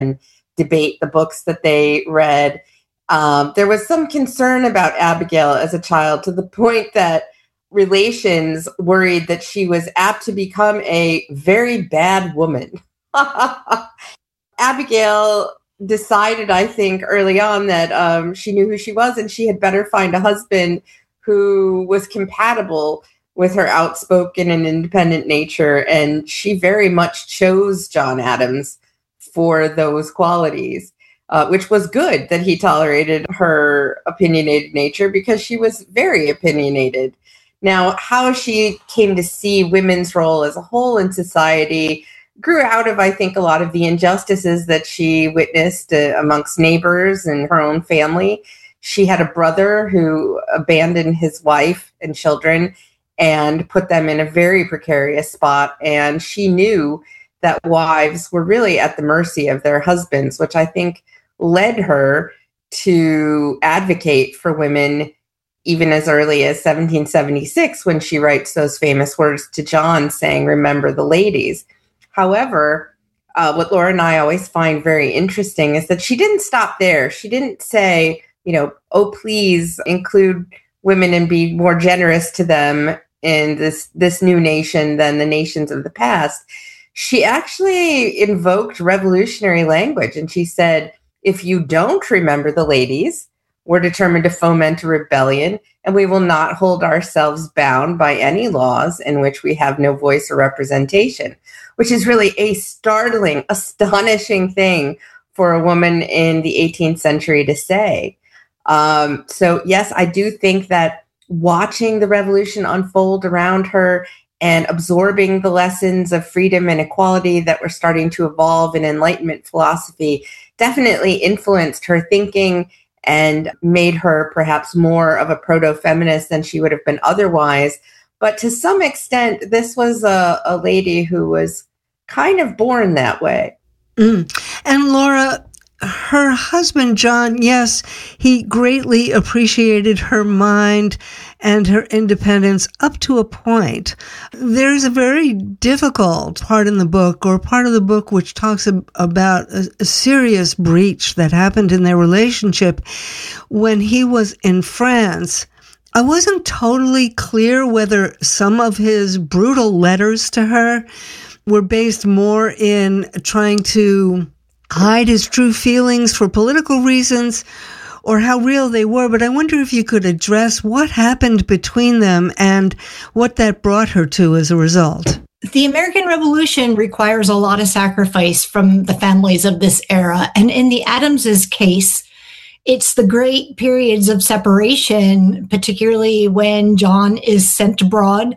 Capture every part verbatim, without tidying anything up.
and debate the books that they read. Um, there was some concern about Abigail as a child, to the point that relations worried that she was apt to become a very bad woman. Abigail decided, I think, early on that um, she knew who she was and she had better find a husband who was compatible with her outspoken and independent nature. And she very much chose John Adams for those qualities, uh, which was good that he tolerated her opinionated nature, because she was very opinionated. Now, how she came to see women's role as a whole in society grew out of, I think, a lot of the injustices that she witnessed uh, amongst neighbors and her own family. She had a brother who abandoned his wife and children and put them in a very precarious spot. And she knew that wives were really at the mercy of their husbands, which I think led her to advocate for women even as early as seventeen seventy-six, when she writes those famous words to John saying, "Remember the ladies." However, uh, what Laura and I always find very interesting is that she didn't stop there. She didn't say, you know, oh, please include women and be more generous to them in this, this new nation than the nations of the past. She actually invoked revolutionary language, and she said, if you don't remember the ladies, we're determined to foment a rebellion, and we will not hold ourselves bound by any laws in which we have no voice or representation, which is really a startling, astonishing thing for a woman in the eighteenth century to say. Um, so, yes, I do think that watching the revolution unfold around her and absorbing the lessons of freedom and equality that were starting to evolve in Enlightenment philosophy definitely influenced her thinking and made her perhaps more of a proto-feminist than she would have been otherwise. But to some extent, this was a, a lady who was kind of born that way. Mm. And Laura, her husband, John, yes, he greatly appreciated her mind and her independence up to a point. There's a very difficult part in the book, or part of the book, which talks ab- about a, a serious breach that happened in their relationship when he was in France. I wasn't totally clear whether some of his brutal letters to her were based more in trying to hide his true feelings for political reasons, or how real they were. But I wonder if you could address what happened between them and what that brought her to as a result. The American Revolution requires a lot of sacrifice from the families of this era. And in the Adamses case, it's the great periods of separation, particularly when John is sent abroad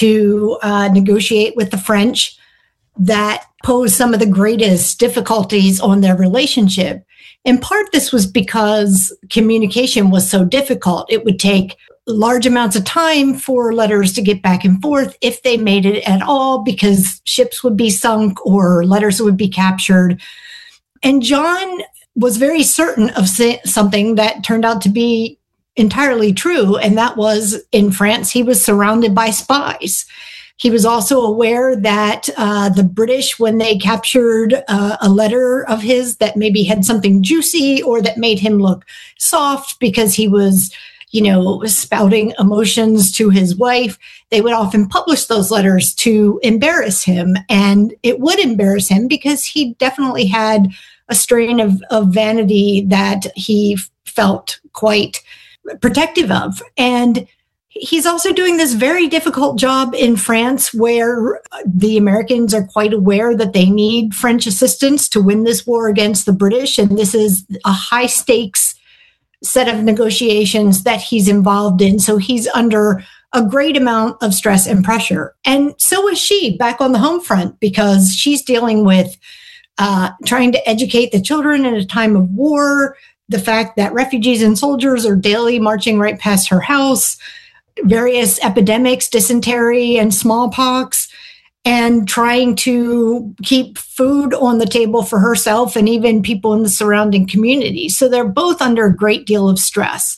to uh, negotiate with the French, that pose some of the greatest difficulties on their relationship. In part, this was because communication was so difficult. It would take large amounts of time for letters to get back and forth, if they made it at all, because ships would be sunk or letters would be captured. And John was very certain of something that turned out to be entirely true, and that was, in France, he was surrounded by spies. He was also aware that uh, the British, when they captured uh, a letter of his that maybe had something juicy or that made him look soft because he was, you know, spouting emotions to his wife, they would often publish those letters to embarrass him. And it would embarrass him because he definitely had a strain of, of vanity that he felt quite protective of. And he's also doing this very difficult job in France, where the Americans are quite aware that they need French assistance to win this war against the British. And this is a high stakes set of negotiations that he's involved in. So he's under a great amount of stress and pressure. And so is she back on the home front, because she's dealing with uh, trying to educate the children in a time of war, the fact that refugees and soldiers are daily marching right past her house, various epidemics, dysentery and smallpox, and trying to keep food on the table for herself and even people in the surrounding community. So they're both under a great deal of stress.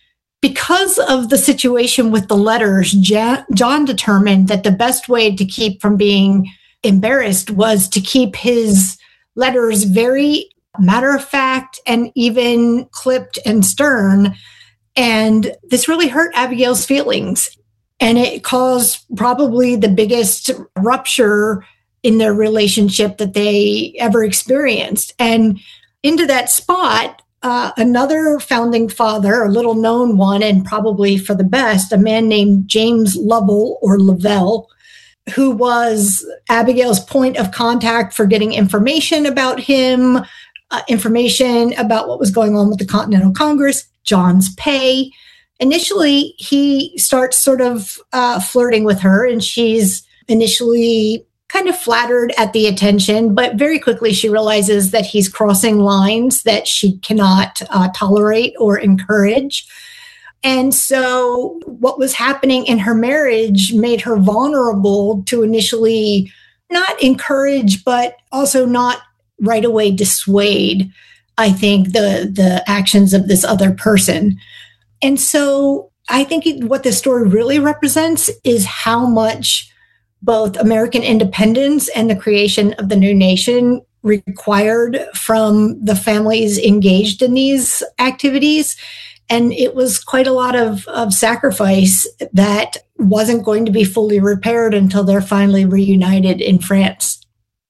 Because of the situation with the letters, John determined that the best way to keep from being embarrassed was to keep his letters very matter of fact and even clipped and stern. And this really hurt Abigail's feelings. And it caused probably the biggest rupture in their relationship that they ever experienced. And into that spot, uh, another founding father, a little known one, and probably for the best, a man named James Lovell or Lavelle, who was Abigail's point of contact for getting information about him, uh, information about what was going on with the Continental Congress, John's pay. Initially, he starts sort of uh, flirting with her, and she's initially kind of flattered at the attention, but very quickly she realizes that he's crossing lines that she cannot uh, tolerate or encourage. And so what was happening in her marriage made her vulnerable to initially not encourage, but also not right away dissuade, I think, the, the actions of this other person. And so I think what this story really represents is how much both American independence and the creation of the new nation required from the families engaged in these activities. And it was quite a lot of, of sacrifice that wasn't going to be fully repaired until they're finally reunited in France.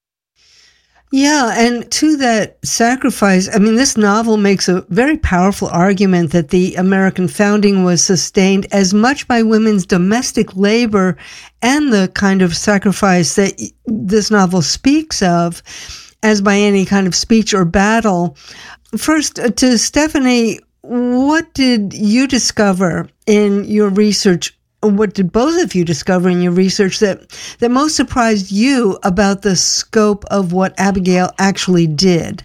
Yeah, and to that sacrifice, I mean, this novel makes a very powerful argument that the American founding was sustained as much by women's domestic labor and the kind of sacrifice that this novel speaks of as by any kind of speech or battle. First, to Stephanie, what did you discover in your research? What did both of you discover in your research that, that most surprised you about the scope of what Abigail actually did?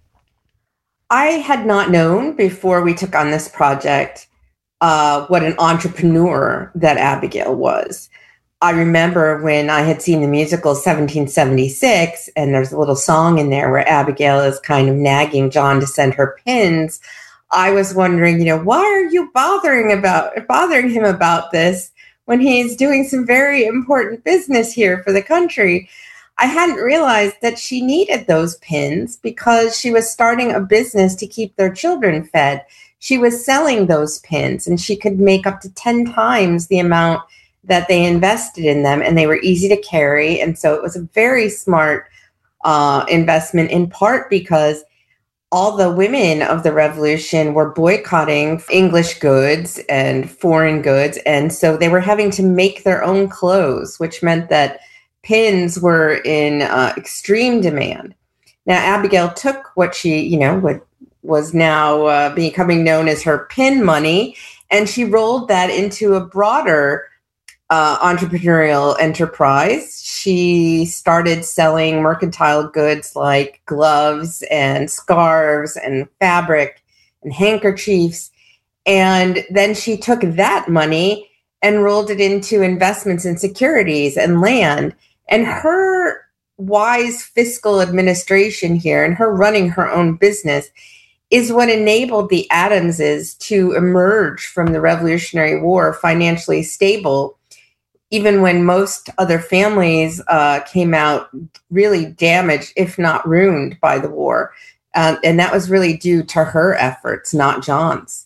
I had not known before we took on this project uh, what an entrepreneur that Abigail was. I remember when I had seen the musical seventeen seventy-six, and there's a little song in there where Abigail is kind of nagging John to send her pins. I was wondering, you know, why are you bothering about bothering him about this when he's doing some very important business here for the country? I hadn't realized that she needed those pins because she was starting a business to keep their children fed. She was selling those pins, and she could make up to ten times the amount that they invested in them, and they were easy to carry. And so it was a very smart uh, investment, in part because all the women of the revolution were boycotting English goods and foreign goods. And so they were having to make their own clothes, which meant that pins were in uh, extreme demand. Now, Abigail took what she, you know, what was now uh, becoming known as her pin money, and she rolled that into a broader uh, entrepreneurial enterprise. She started selling mercantile goods like gloves and scarves and fabric and handkerchiefs. And then she took that money and rolled it into investments in securities and land. And her wise fiscal administration here and her running her own business is what enabled the Adamses to emerge from the Revolutionary War financially stable, even when most other families uh, came out really damaged, if not ruined, by the war. Uh, and that was really due to her efforts, not John's.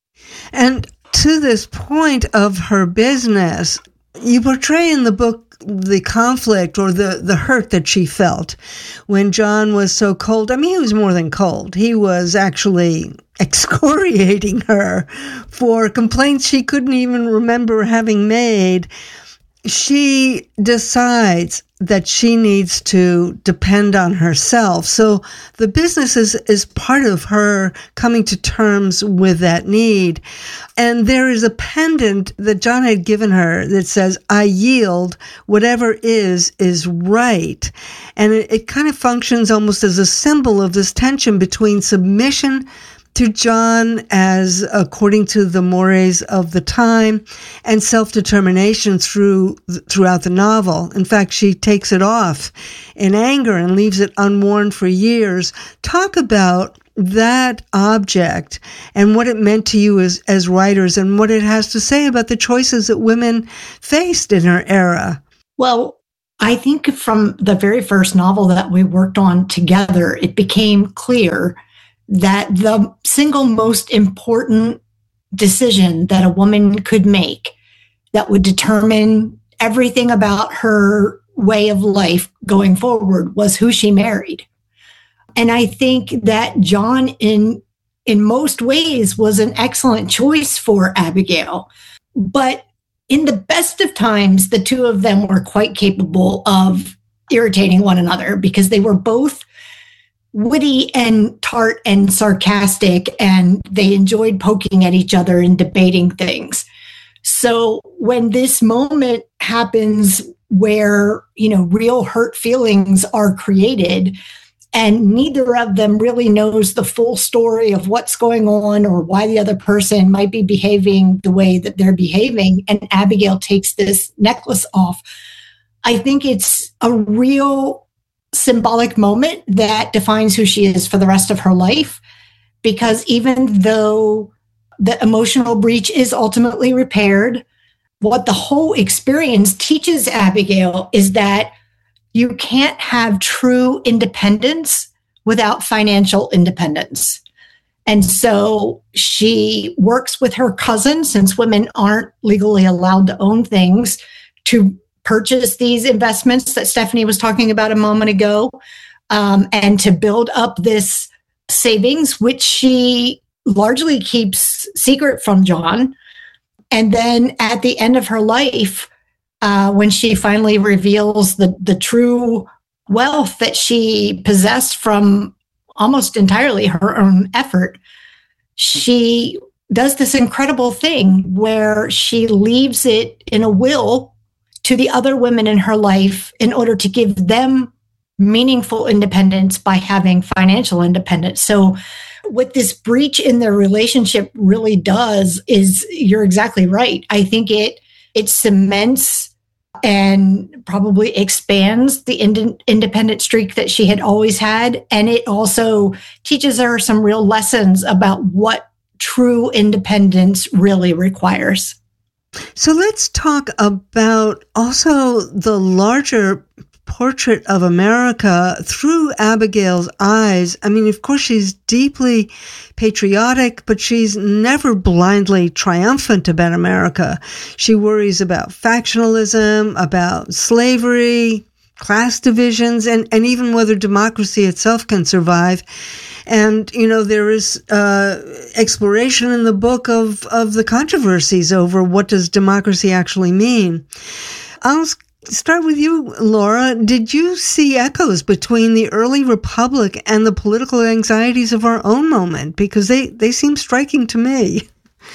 And to this point of her business, you portray in the book the conflict or the, the hurt that she felt when John was so cold. I mean, he was more than cold. He was actually excoriating her for complaints she couldn't even remember having made. She decides that she needs to depend on herself. So the business is, is part of her coming to terms with that need. And there is a pendant that John had given her that says, I yield, whatever is, is right. And it, it kind of functions almost as a symbol of this tension between submission to John as according to the mores of the time, and self-determination through throughout the novel. In fact, she takes it off in anger and leaves it unworn for years. Talk about that object and what it meant to you as, as writers, and what it has to say about the choices that women faced in her era. Well, I think from the very first novel that we worked on together, it became clear that the single most important decision that a woman could make that would determine everything about her way of life going forward was who she married. And I think that John, in in most ways, was an excellent choice for Abigail. But in the best of times, the two of them were quite capable of irritating one another because they were both witty and tart and sarcastic, and they enjoyed poking at each other and debating things. So when this moment happens where, you know, real hurt feelings are created, and neither of them really knows the full story of what's going on or why the other person might be behaving the way that they're behaving, and Abigail takes this necklace off, I think it's a real symbolic moment that defines who she is for the rest of her life. Because even though the emotional breach is ultimately repaired, what the whole experience teaches Abigail is that you can't have true independence without financial independence. And so she works with her cousin, since women aren't legally allowed to own things, to purchase these investments that Stephanie was talking about a moment ago, um, and to build up this savings, which she largely keeps secret from John. And then at the end of her life, Uh, when she finally reveals the, the true wealth that she possessed from almost entirely her own effort, she does this incredible thing where she leaves it in a will to the other women in her life in order to give them meaningful independence by having financial independence. So what this breach in their relationship really does is, you're exactly right. I think it it cements and probably expands the ind- independent streak that she had always had. And it also teaches her some real lessons about what true independence really requires. So let's talk about also the larger portrait of America through Abigail's eyes. I mean, of course, she's deeply patriotic, but she's never blindly triumphant about America. She worries about factionalism, about slavery, class divisions, and, and even whether democracy itself can survive. And, you know, there is uh, exploration in the book of, of the controversies over what does democracy actually mean. I'll start with you, Laura. Did you see echoes between the early republic and the political anxieties of our own moment? Because they, they seem striking to me.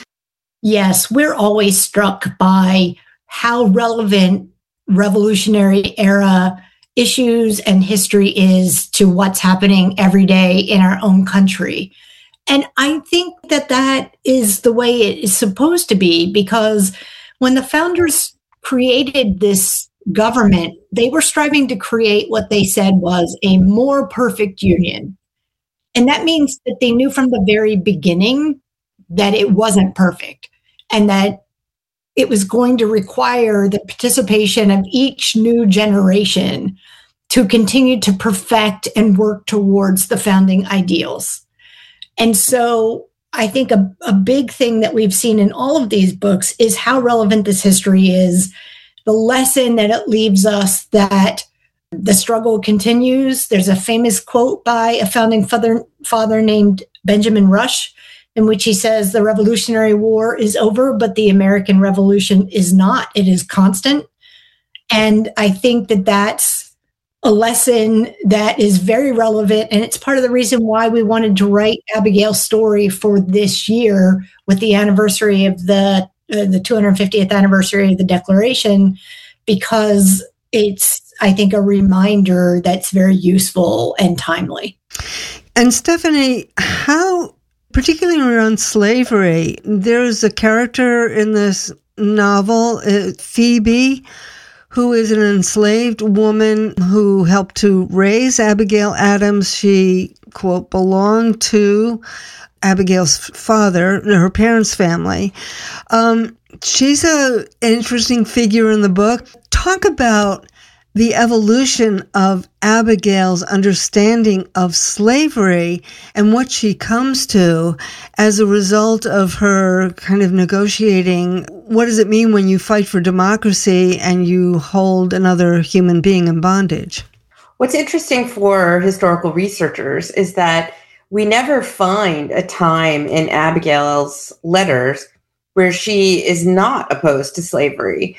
Yes, we're always struck by how relevant Revolutionary era issues and history is to what's happening every day in our own country. And I think that that is the way it is supposed to be, because when the founders created this government, they were striving to create what they said was a more perfect union. And that means that they knew from the very beginning that it wasn't perfect, and that it was going to require the participation of each new generation to continue to perfect and work towards the founding ideals. And so I think a, a big thing that we've seen in all of these books is how relevant this history is, the lesson that it leaves us that the struggle continues. There's a famous quote by a founding father, father named Benjamin Rush, in which he says, "The Revolutionary War is over, but the American Revolution is not. It is constant." And I think that that's a lesson that is very relevant. And it's part of the reason why we wanted to write Abigail's story for this year with the anniversary of the uh, the two hundred fiftieth anniversary of the Declaration, because it's, I think, a reminder that's very useful and timely. And Stephanie, how, particularly around slavery, there's a character in this novel, uh, Phoebe, who is an enslaved woman who helped to raise Abigail Adams. She, quote, belonged to Abigail's father, her parents' family. Um, she's a, an interesting figure in the book. Talk about the evolution of Abigail's understanding of slavery and what she comes to as a result of her kind of negotiating. What does it mean when you fight for democracy and you hold another human being in bondage? What's interesting for historical researchers is that we never find a time in Abigail's letters where she is not opposed to slavery.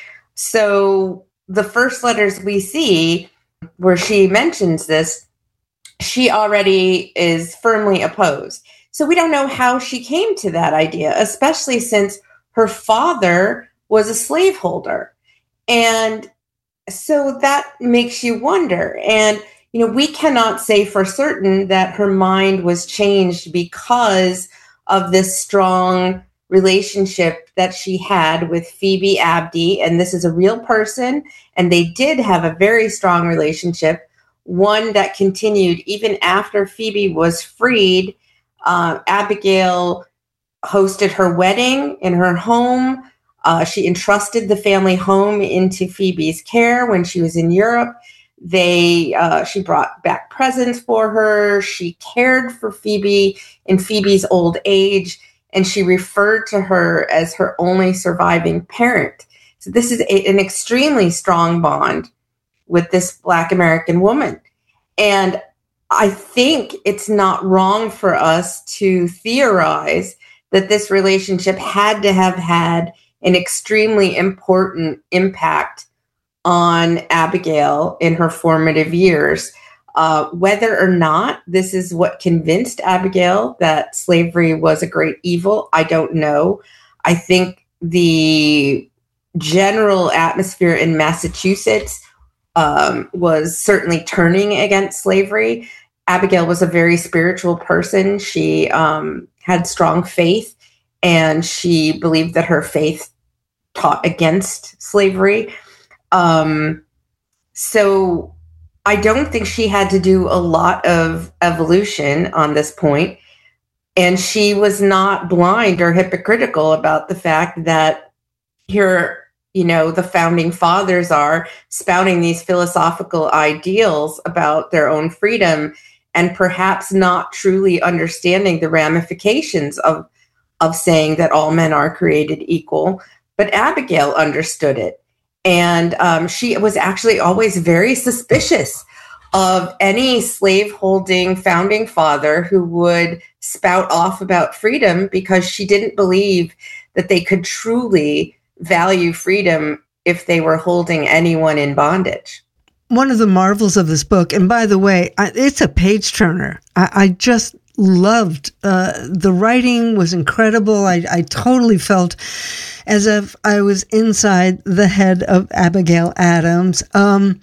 So the first letters we see where she mentions this, she already is firmly opposed. So we don't know how she came to that idea, especially since her father was a slaveholder. And so that makes you wonder. And, you know, we cannot say for certain that her mind was changed because of this strong relationship that she had with Phoebe Abdi. And this is a real person. And they did have a very strong relationship, one that continued even after Phoebe was freed. Uh, Abigail hosted her wedding in her home. Uh, she entrusted the family home into Phoebe's care when she was in Europe. They, uh, she brought back presents for her. She cared for Phoebe in Phoebe's old age, and she referred to her as her only surviving parent. So this is a, an extremely strong bond with this Black American woman. And I think it's not wrong for us to theorize that this relationship had to have had an extremely important impact on Abigail in her formative years. Uh, whether or not this is what convinced Abigail that slavery was a great evil, I don't know. I think the general atmosphere in Massachusetts um, was certainly turning against slavery. Abigail was a very spiritual person. She um, had strong faith, and she believed that her faith taught against slavery. Um, so I don't think she had to do a lot of evolution on this point. And she was not blind or hypocritical about the fact that here, you know, the founding fathers are spouting these philosophical ideals about their own freedom and perhaps not truly understanding the ramifications of, of saying that all men are created equal. But Abigail understood it. And um, she was actually always very suspicious of any slaveholding founding father who would spout off about freedom, because she didn't believe that they could truly value freedom if they were holding anyone in bondage. One of the marvels of this book, and by the way, I, it's a page turner. I, I just loved uh, the writing was incredible. I, I totally felt as if I was inside the head of Abigail Adams. Um,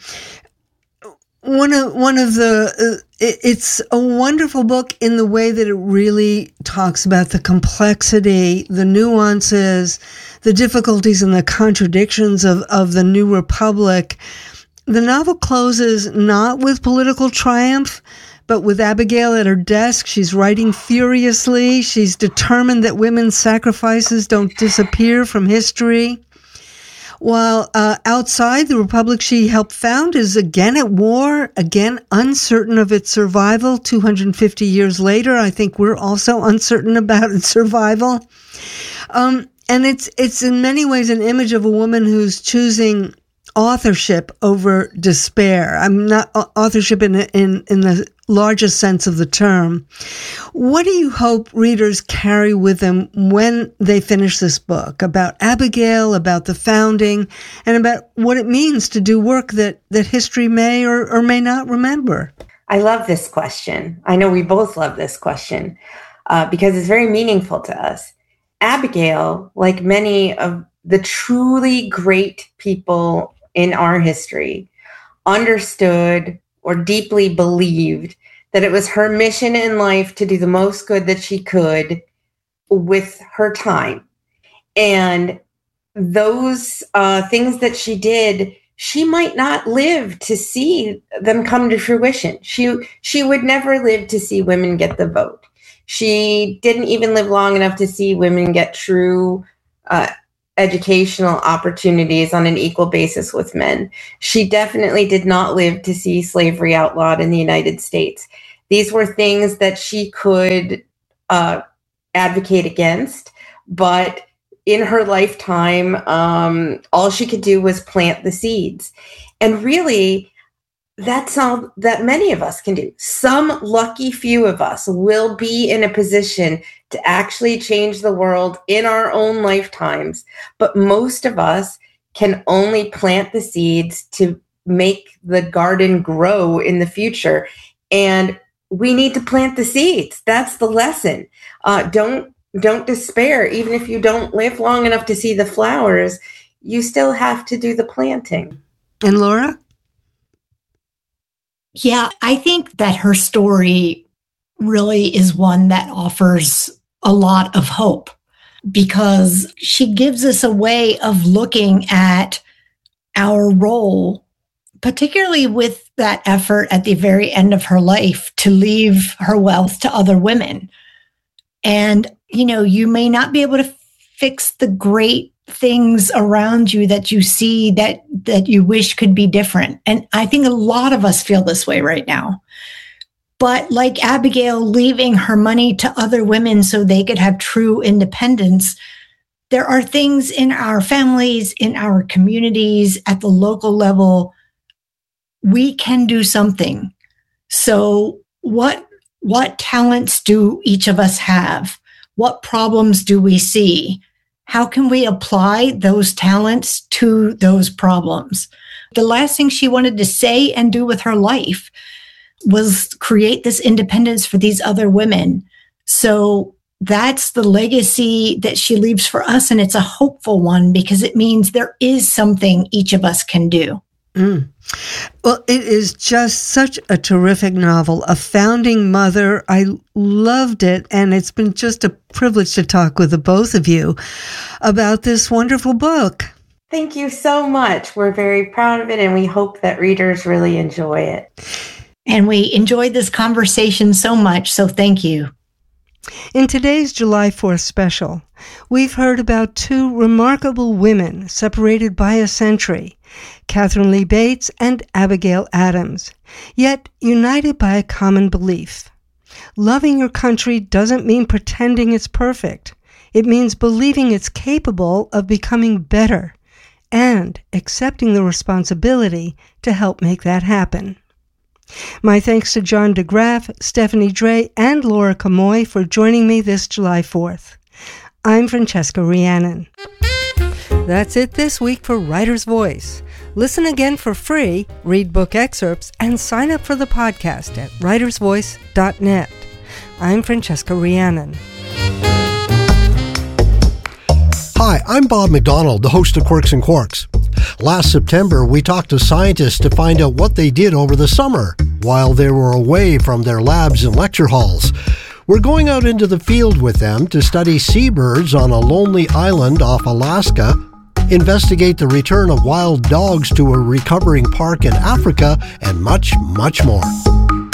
one of one of the uh, it, it's a wonderful book in the way that it really talks about the complexity, the nuances, the difficulties, and the contradictions of of the New Republic. The novel closes not with political triumph, but with Abigail at her desk. She's writing furiously. She's determined that women's sacrifices don't disappear from history. While uh, outside, the republic she helped found is again at war, again uncertain of its survival. two hundred fifty years later, I think we're also uncertain about its survival. Um, and it's it's in many ways an image of a woman who's choosing authorship over despair. I'm not uh, authorship in in in the largest sense of the term. What do you hope readers carry with them when they finish this book about Abigail, about the founding, and about what it means to do work that that history may or, or may not remember? I love this question. I know we both love this question uh, because it's very meaningful to us. Abigail, like many of the truly great people in our history, understood or deeply believed that it was her mission in life to do the most good that she could with her time. And those uh, things that she did, she might not live to see them come to fruition. She, she would never live to see women get the vote. She didn't even live long enough to see women get true uh, educational opportunities on an equal basis with men. She definitely did not live to see slavery outlawed in the United States. These were things that she could uh, advocate against, but in her lifetime, um, all she could do was plant the seeds. And really, that's all that many of us can do. Some lucky few of us will be in a position to actually change the world in our own lifetimes. But most of us can only plant the seeds to make the garden grow in the future. And we need to plant the seeds. That's the lesson. Uh, don't don't despair. Even if you don't live long enough to see the flowers, you still have to do the planting. And Laura? Yeah, I think that her story really is one that offers a lot of hope, because she gives us a way of looking at our role, particularly with that effort at the very end of her life to leave her wealth to other women. And, you know, you may not be able to fix the great things around you that you see that that you wish could be different. And I think a lot of us feel this way right now. But like Abigail leaving her money to other women so they could have true independence, there are things in our families, in our communities, at the local level, we can do something. So what what talents do each of us have? What problems do we see? How can we apply those talents to those problems? The last thing she wanted to say and do with her life was create this independence for these other women. So that's the legacy that she leaves for us. And it's a hopeful one because it means there is something each of us can do. Mm. Well, it is just such a terrific novel, a founding mother. I loved it, and it's been just a privilege to talk with the both of you about this wonderful book. Thank you so much. We're very proud of it, and we hope that readers really enjoy it. And we enjoyed this conversation so much, so thank you. In today's July fourth special, we've heard about two remarkable women separated by a century, Katharine Lee Bates and Abigail Adams, yet united by a common belief. Loving your country doesn't mean pretending it's perfect. It means believing it's capable of becoming better and accepting the responsibility to help make that happen. My thanks to John DeGraff, Stephanie Dre, and Laura Camoy for joining me this July fourth. I'm Francesca Rhiannon. That's it this week for Writer's Voice. Listen again for free, read book excerpts, and sign up for the podcast at writers voice dot net. I'm Francesca Rhiannon. Hi, I'm Bob McDonald, the host of Quirks and Quarks. Last September, we talked to scientists to find out what they did over the summer while they were away from their labs and lecture halls. We're going out into the field with them to study seabirds on a lonely island off Alaska, investigate the return of wild dogs to a recovering park in Africa, and much, much more.